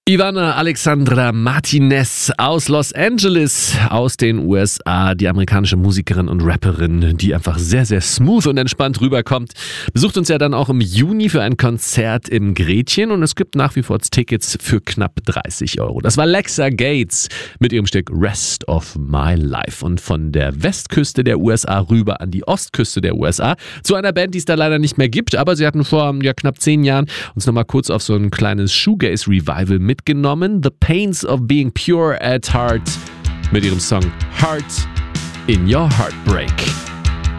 Ivana Alexandra Martinez aus Los Angeles, aus den USA, die amerikanische Musikerin und Rapperin, die einfach sehr, sehr smooth und entspannt rüberkommt, besucht uns ja dann auch im Juni für ein Konzert im Gretchen und es gibt nach wie vor Tickets für knapp 30 €. Das war Lexa Gates mit ihrem Stück Rest of My Life und von der Westküste der USA rüber an die Ostküste der USA zu einer Band, die es da leider nicht mehr gibt, aber sie hatten vor knapp 10 Jahren uns nochmal kurz auf so ein kleines Shoegaze-Revival mitgenommen. The Pains of Being Pure at Heart mit ihrem Song Heart in Your Heartbreak.